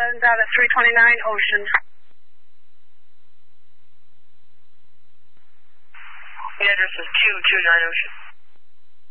and at 329 Ocean. The address is 229 Ocean.